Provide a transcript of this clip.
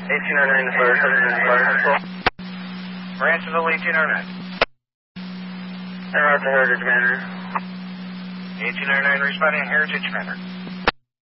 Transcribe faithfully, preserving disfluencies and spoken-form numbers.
eighteen oh nine fire, fire control. Branceville, eighteen oh nine. And Roger, Heritage Manor. eighteen oh nine responding Heritage Manor.